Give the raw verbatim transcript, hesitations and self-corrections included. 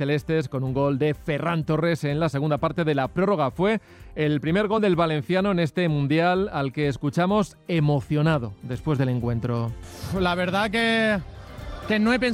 albicelestes con un gol de Ferran Torres en la segunda parte de la prórroga. Fue el primer gol del valenciano en este Mundial, al que escuchamos emocionado después del encuentro. La verdad que, que no he pensado